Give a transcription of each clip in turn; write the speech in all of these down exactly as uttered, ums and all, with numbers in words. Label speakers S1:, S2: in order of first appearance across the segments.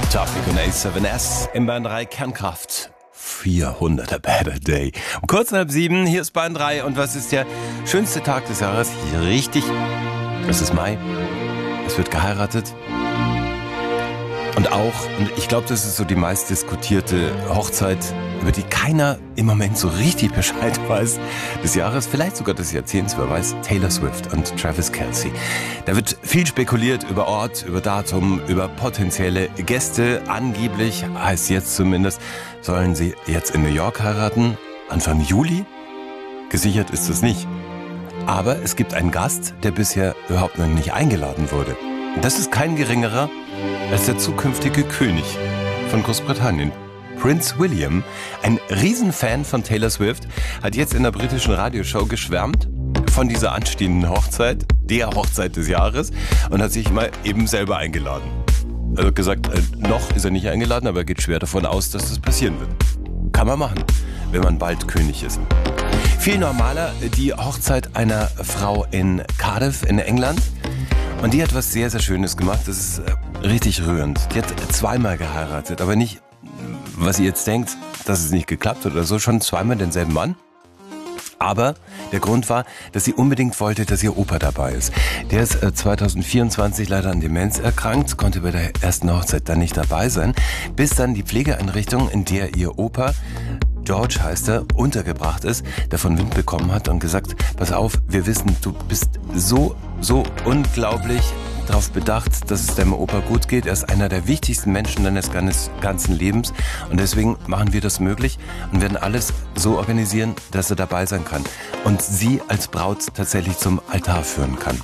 S1: Topic und A sieben S in Bayern drei Kernkraft. vierhunderter Better Day. Um kurz nach halb sieben, hier ist Bayern drei. Und was ist der schönste Tag des Jahres? Richtig, es ist Mai. Es wird geheiratet. Und auch, und ich glaube, das ist so die meist diskutierte Hochzeit, über die keiner im Moment so richtig Bescheid weiß, des Jahres, vielleicht sogar des Jahrzehnts, wer weiß, Taylor Swift und Travis Kelce. Da wird viel spekuliert über Ort, über Datum, über potenzielle Gäste. Angeblich, heißt jetzt zumindest, sollen sie jetzt in New York heiraten, Anfang Juli. Gesichert ist es nicht. Aber es gibt einen Gast, der bisher überhaupt noch nicht eingeladen wurde. Und das ist kein geringerer als der zukünftige König von Großbritannien. Prinz William, ein Riesenfan von Taylor Swift, hat jetzt in der britischen Radioshow geschwärmt von dieser anstehenden Hochzeit, der Hochzeit des Jahres, und hat sich mal eben selber eingeladen. Er hat gesagt, äh, noch ist er nicht eingeladen, aber er geht schwer davon aus, dass das passieren wird. Kann man machen, wenn man bald König ist. Viel normaler die Hochzeit einer Frau in Cardiff in England. Und die hat was sehr, sehr Schönes gemacht. Das ist richtig rührend. Die hat zweimal geheiratet, aber nicht, was ihr jetzt denkt, dass es nicht geklappt hat oder so, schon zweimal denselben Mann. Aber der Grund war, dass sie unbedingt wollte, dass ihr Opa dabei ist. Der ist zwanzig vierundzwanzig leider an Demenz erkrankt, konnte bei der ersten Hochzeit dann nicht dabei sein, bis dann die Pflegeeinrichtung, in der ihr Opa, George heißt er, untergebracht ist, davon Wind bekommen hat und gesagt, pass auf, wir wissen, du bist so, so unglaublich darauf bedacht, dass es deinem Opa gut geht. Er ist einer der wichtigsten Menschen deines ganzen Lebens und deswegen machen wir das möglich und werden alles so organisieren, dass er dabei sein kann und sie als Braut tatsächlich zum Altar führen kann.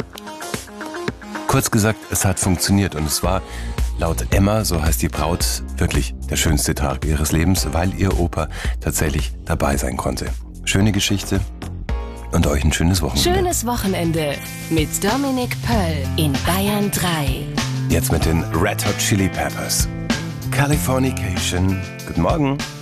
S1: Kurz gesagt, es hat funktioniert und es war laut Emma, so heißt die Braut, wirklich der schönste Tag ihres Lebens, weil ihr Opa tatsächlich dabei sein konnte. Schöne Geschichte und euch ein schönes Wochenende.
S2: Schönes Wochenende mit Dominik Pöll in Bayern drei.
S1: Jetzt mit den Red Hot Chili Peppers. Californication. Guten Morgen.